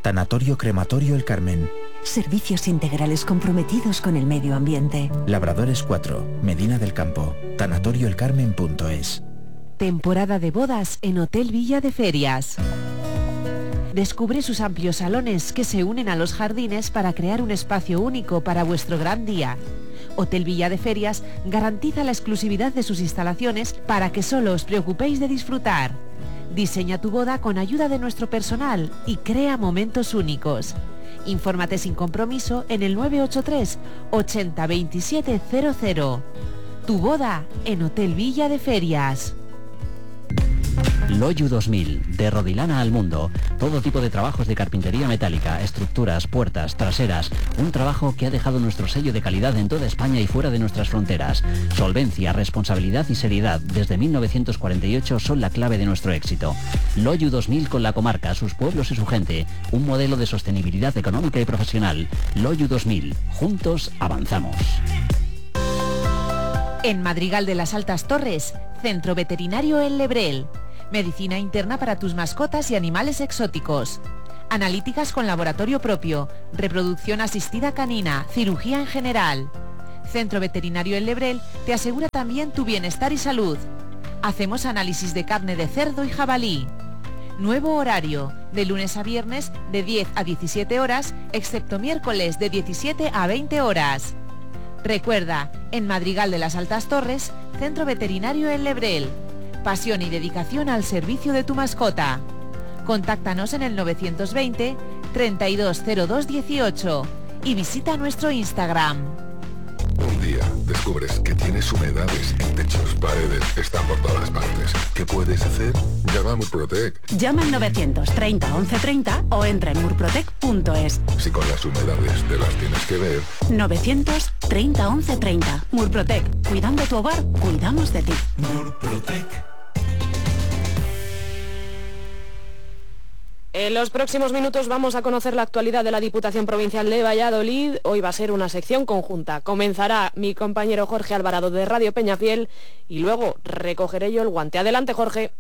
Tanatorio Crematorio El Carmen. Servicios integrales comprometidos con el medio ambiente. Labradores 4, Medina del Campo. Tanatorioelcarmen.es. Temporada de bodas en Hotel Villa de Ferias. Descubre sus amplios salones que se unen a los jardines para crear un espacio único para vuestro gran día. Hotel Villa de Ferias garantiza la exclusividad de sus instalaciones para que solo os preocupéis de disfrutar. Diseña tu boda con ayuda de nuestro personal y crea momentos únicos. Infórmate sin compromiso en el 983 80 27 00. Tu boda en Hotel Villa de Ferias. Loyu 2000, de Rodilana al mundo. Todo tipo de trabajos de carpintería metálica, estructuras, puertas, traseras. Un trabajo que ha dejado nuestro sello de calidad en toda España y fuera de nuestras fronteras. Solvencia, responsabilidad y seriedad desde 1948 son la clave de nuestro éxito. Loyu 2000 con la comarca, sus pueblos y su gente. Un modelo de sostenibilidad económica y profesional. Loyu 2000. Juntos avanzamos. En Madrigal de las Altas Torres, Centro Veterinario El Lebrel. Medicina interna para tus mascotas y animales exóticos. Analíticas con laboratorio propio, reproducción asistida canina, cirugía en general. Centro Veterinario El Lebrel te asegura también tu bienestar y salud. Hacemos análisis de carne de cerdo y jabalí. Nuevo horario, de lunes a viernes de 10 a 17 horas, excepto miércoles de 17 a 20 horas. Recuerda, en Madrigal de las Altas Torres, Centro Veterinario El Lebrel. Pasión y dedicación al servicio de tu mascota. Contáctanos en el 920 320218 y visita nuestro Instagram. Un día descubres que tienes humedades en techos, paredes, están por todas partes. ¿Qué puedes hacer? Llama a Murprotec. Llama al 930 1130 o entra en murprotec.es. Si con las humedades te las tienes que ver. 930 1130. Murprotec. Cuidando tu hogar, cuidamos de ti. Murprotec. En los próximos minutos vamos a conocer la actualidad de la Diputación Provincial de Valladolid. Hoy va a ser una sección conjunta. Comenzará mi compañero Jorge Alvarado de Radio Peñafiel y luego recogeré yo el guante. Adelante, Jorge.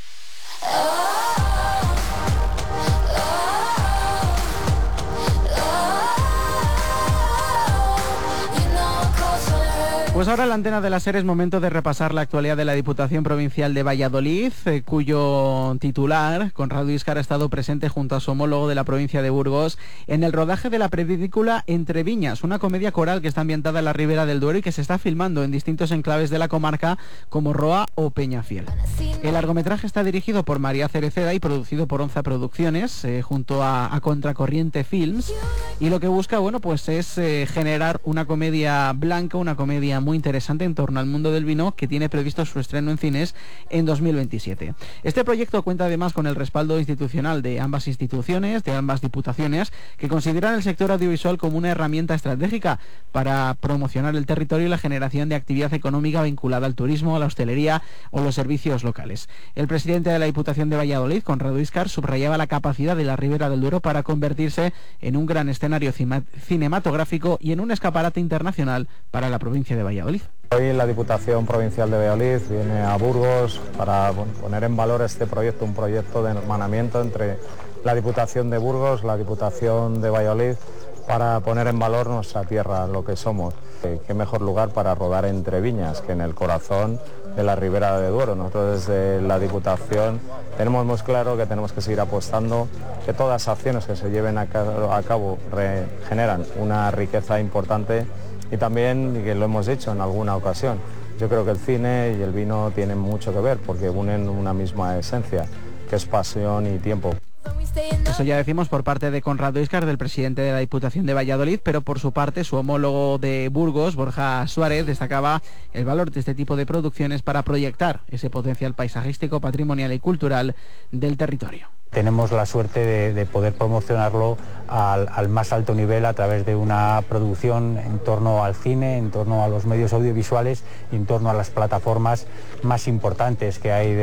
Pues ahora en la antena de la SER es momento de repasar la actualidad de la Diputación Provincial de Valladolid, cuyo titular, Conrado Íscar, ha estado presente junto a su homólogo de la provincia de Burgos en el rodaje de la película Entre Viñas, una comedia coral que está ambientada en la Ribera del Duero y que se está filmando en distintos enclaves de la comarca como Roa o Peñafiel. El largometraje está dirigido por María Cereceda y producido por Onza Producciones, junto a Contracorriente Films, y lo que busca, bueno, pues es generar una comedia blanca, una comedia muy interesante en torno al mundo del vino, que tiene previsto su estreno en cines en 2027. Este proyecto cuenta además con el respaldo institucional de ambas instituciones, de ambas diputaciones, que consideran el sector audiovisual como una herramienta estratégica para promocionar el territorio y la generación de actividad económica vinculada al turismo, a la hostelería o los servicios locales. El presidente de la Diputación de Valladolid, Conrado Íscar, subrayaba la capacidad de la Ribera del Duero para convertirse en un gran escenario cinematográfico y en un escaparate internacional para la provincia de Valladolid. Hoy la Diputación Provincial de Valladolid viene a Burgos para poner en valor este proyecto, un proyecto de hermanamiento entre la Diputación de Burgos, la Diputación de Valladolid, para poner en valor nuestra tierra, lo que somos. Qué mejor lugar para rodar Entre Viñas que en el corazón de la Ribera del Duero. Nosotros desde la Diputación tenemos muy claro que tenemos que seguir apostando, que todas las acciones que se lleven a cabo generan una riqueza importante. Y también, que lo hemos dicho en alguna ocasión, yo creo que el cine y el vino tienen mucho que ver porque unen una misma esencia, que es pasión y tiempo. Eso ya decimos por parte de Conrado Íscar, del presidente de la Diputación de Valladolid, pero por su parte su homólogo de Burgos, Borja Suárez, destacaba el valor de este tipo de producciones para proyectar ese potencial paisajístico, patrimonial y cultural del territorio. Tenemos la suerte de poder promocionarlo al más alto nivel a través de una producción en torno al cine, en torno a los medios audiovisuales y en torno a las plataformas más importantes que hay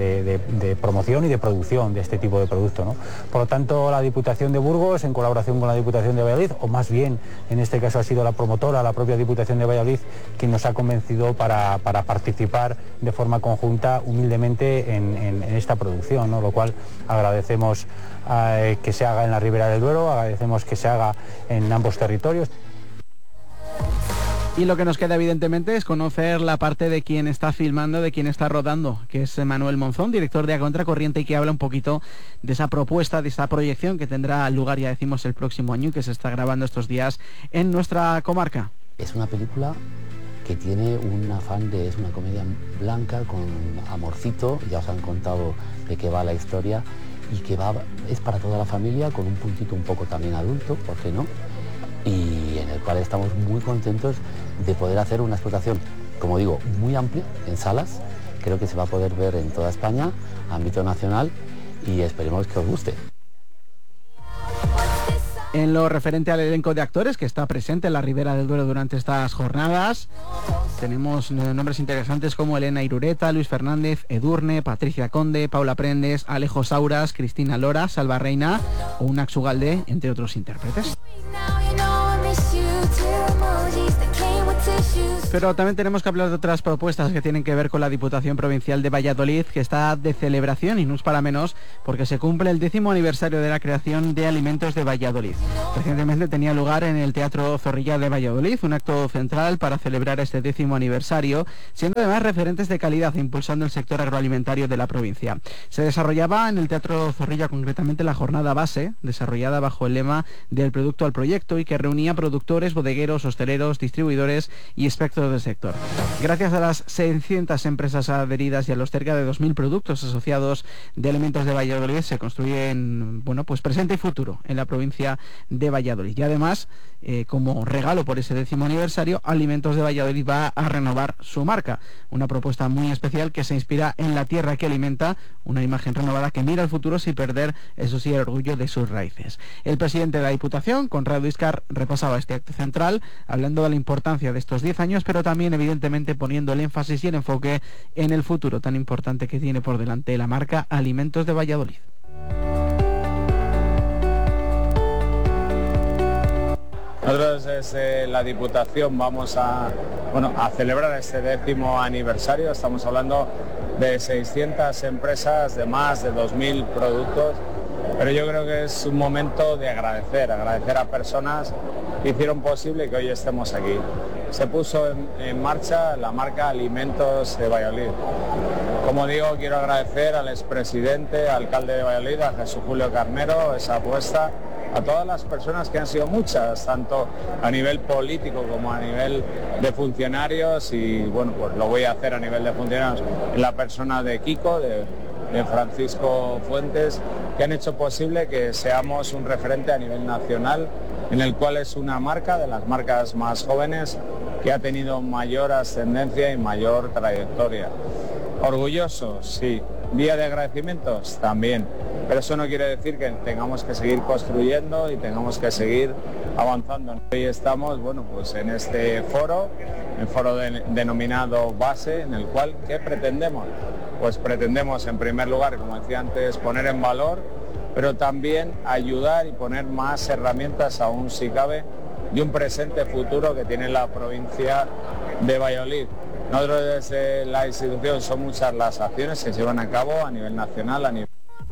de promoción y de producción de este tipo de producto, ¿no? Por lo tanto, la Diputación de Burgos, en colaboración con la Diputación de Valladolid, o más bien, en este caso ha sido la promotora, la propia Diputación de Valladolid, quien nos ha convencido para participar de forma conjunta, humildemente, en esta producción, ¿no? Lo cual agradecemos agradecemos que se haga en la Ribera del Duero, agradecemos que se haga en ambos territorios. Y lo que nos queda evidentemente es conocer la parte de quien está filmando, de quien está rodando, que es Manuel Monzón, director de A Contracorriente, y que habla un poquito de esa propuesta, de esa proyección que tendrá lugar, ya decimos, el próximo año y que se está grabando estos días en nuestra comarca. Es una película que tiene un afán de, es una comedia blanca con amorcito, ya os han contado de qué va la historia, y que es para toda la familia, con un puntito un poco también adulto, ¿por qué no? Y en el cual estamos muy contentos de poder hacer una explotación, como digo, muy amplia en salas. Creo que se va a poder ver en toda España, ámbito nacional, y esperemos que os guste. En lo referente al elenco de actores que está presente en la Ribera del Duero durante estas jornadas, tenemos nombres interesantes como Elena Irureta, Luis Fernández, Edurne, Patricia Conde, Paula Prendes, Alejo Sauras, Cristina Lora, Salva Reina o Unax Ugalde, entre otros intérpretes. Pero también tenemos que hablar de otras propuestas que tienen que ver con la Diputación Provincial de Valladolid, que está de celebración y no es para menos porque se cumple el 10º aniversario de la creación de Alimentos de Valladolid. Recientemente tenía lugar en el Teatro Zorrilla de Valladolid un acto central para celebrar este 10º aniversario, siendo además referentes de calidad e impulsando el sector agroalimentario de la provincia. Se desarrollaba en el Teatro Zorrilla concretamente la jornada base, desarrollada bajo el lema del producto al proyecto y que reunía productores, bodegueros, hosteleros, distribuidores y espectros del sector. Gracias a las 600 empresas adheridas y a los cerca de 2.000 productos asociados de Alimentos de Valladolid se construyen, pues presente y futuro en la provincia de Valladolid. Y además, como regalo por ese 10º aniversario, Alimentos de Valladolid va a renovar su marca. Una propuesta muy especial que se inspira en la tierra que alimenta, una imagen renovada que mira al futuro sin perder, eso sí, el orgullo de sus raíces. El presidente de la Diputación, Conrado Íscar, repasaba este acto central, hablando de la importancia de estos 10 años, pero también evidentemente poniendo el énfasis y el enfoque en el futuro tan importante que tiene por delante la marca Alimentos de Valladolid. Nosotros desde la Diputación vamos a celebrar este 10º aniversario. Estamos hablando de 600 empresas, de más de 2.000 productos, pero yo creo que es un momento de agradecer a personas que hicieron posible que hoy estemos aquí. Se puso en marcha la marca Alimentos de Valladolid. Como digo, quiero agradecer al expresidente, alcalde de Valladolid, a Jesús Julio Carnero, esa apuesta, a todas las personas que han sido muchas, tanto a nivel político como a nivel de funcionarios, y pues lo voy a hacer a nivel de funcionarios en la persona de Kiko, de Francisco Fuentes, que han hecho posible que seamos un referente a nivel nacional, en el cual es una marca de las marcas más jóvenes que ha tenido mayor ascendencia y mayor trayectoria. Orgullosos, sí. Día de agradecimientos, también. Pero eso no quiere decir que tengamos que seguir construyendo y tengamos que seguir avanzando. Hoy estamos, pues en este foro, el foro denominado Base, en el cual, ¿qué pretendemos? Pues pretendemos, en primer lugar, como decía antes, poner en valor, pero también ayudar y poner más herramientas, aún si cabe, de un presente futuro que tiene la provincia de Valladolid. Nosotros desde la institución son muchas las acciones que se llevan a cabo a nivel nacional, a nivel...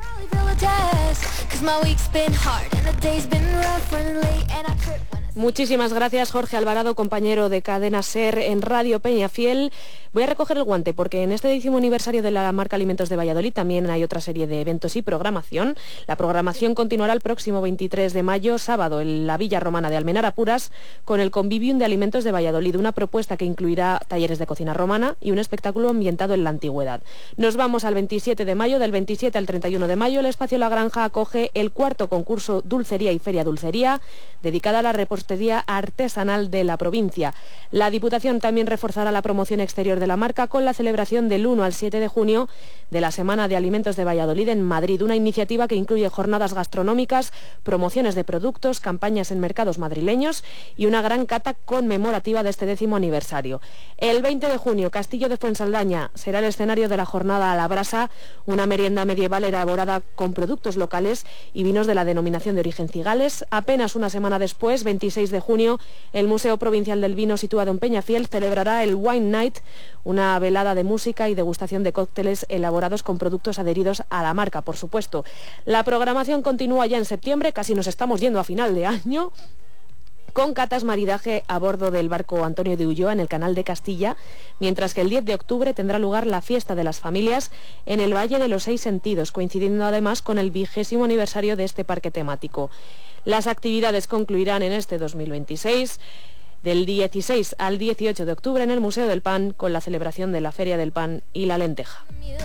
Muchísimas gracias, Jorge Alvarado, compañero de Cadena SER en Radio Peñafiel. Voy a recoger el guante porque en este 10º aniversario de la marca Alimentos de Valladolid también hay otra serie de eventos y programación. La programación continuará el próximo 23 de mayo, sábado, en la Villa Romana de Almenara Puras, con el Convivium de Alimentos de Valladolid, una propuesta que incluirá talleres de cocina romana y un espectáculo ambientado en la antigüedad. Nos vamos al 27 de mayo, del 27 al 31 de mayo, el Espacio La Granja acoge el 4º concurso Dulcería y Feria Dulcería, dedicada a la repostería artesanal de la provincia. La Diputación también reforzará la promoción exterior de la marca con la celebración del 1 al 7 de junio de la Semana de Alimentos de Valladolid en Madrid, una iniciativa que incluye jornadas gastronómicas, promociones de productos, campañas en mercados madrileños y una gran cata conmemorativa de este 10º aniversario. El 20 de junio, Castillo de Fuensaldaña será el escenario de la jornada a la brasa, una merienda medieval elaborada con productos locales y vinos de la denominación de origen Cigales. Apenas una semana después, 26 26 de junio, el Museo Provincial del Vino, situado en Peñafiel, celebrará el Wine Night, una velada de música y degustación de cócteles elaborados con productos adheridos a la marca, por supuesto. La programación continúa ya en septiembre, casi nos estamos yendo a final de año, con catas maridaje a bordo del barco Antonio de Ulloa en el Canal de Castilla, mientras que el 10 de octubre tendrá lugar la fiesta de las familias en el Valle de los Seis Sentidos, coincidiendo además con el 20º aniversario de este parque temático. Las actividades concluirán en este 2026, del 16 al 18 de octubre en el Museo del Pan, con la celebración de la Feria del Pan y la Lenteja.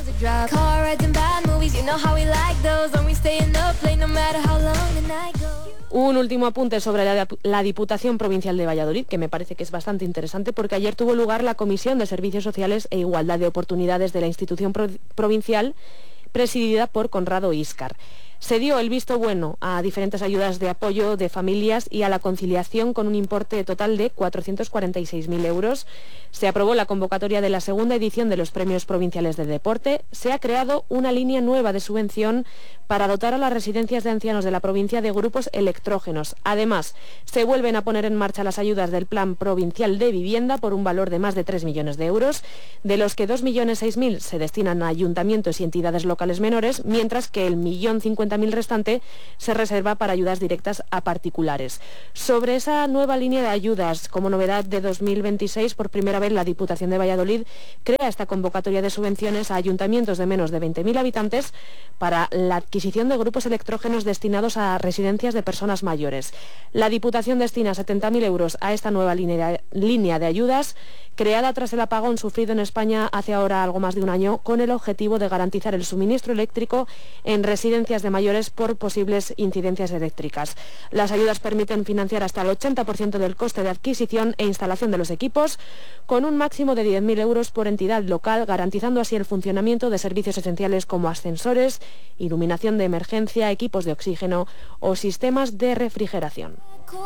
Un último apunte sobre la Diputación Provincial de Valladolid, que me parece que es bastante interesante, porque ayer tuvo lugar la Comisión de Servicios Sociales e Igualdad de Oportunidades de la institución provincial, presidida por Conrado Íscar. Se dio el visto bueno a diferentes ayudas de apoyo de familias y a la conciliación con un importe total de 446.000 euros. Se aprobó la convocatoria de la segunda edición de los Premios Provinciales de Deporte. Se ha creado una línea nueva de subvención para dotar a las residencias de ancianos de la provincia de grupos electrógenos. Además, se vuelven a poner en marcha las ayudas del Plan Provincial de Vivienda por un valor de más de 3 millones de euros, de los que 2.006.000 se destinan a ayuntamientos y entidades locales menores, mientras que el 1.050.000 restante se reserva para ayudas directas a particulares. Sobre esa nueva línea de ayudas, como novedad de 2026, por primera vez la Diputación de Valladolid crea esta convocatoria de subvenciones a ayuntamientos de menos de 20.000 habitantes para la adquisición de grupos electrógenos destinados a residencias de personas mayores. La Diputación destina 70.000 euros a esta nueva línea de ayudas, creada tras el apagón sufrido en España hace ahora algo más de un año, con el objetivo de garantizar el suministro eléctrico en residencias de mayores por posibles incidencias eléctricas. Las ayudas permiten financiar hasta el 80% del coste de adquisición e instalación de los equipos, con un máximo de 10.000 euros por entidad local, garantizando así el funcionamiento de servicios esenciales como ascensores, iluminación de emergencia, equipos de oxígeno o sistemas de refrigeración.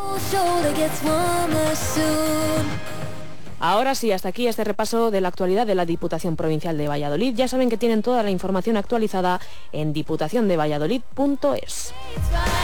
Ahora sí, hasta aquí este repaso de la actualidad de la Diputación Provincial de Valladolid. Ya saben que tienen toda la información actualizada en diputaciondevalladolid.es.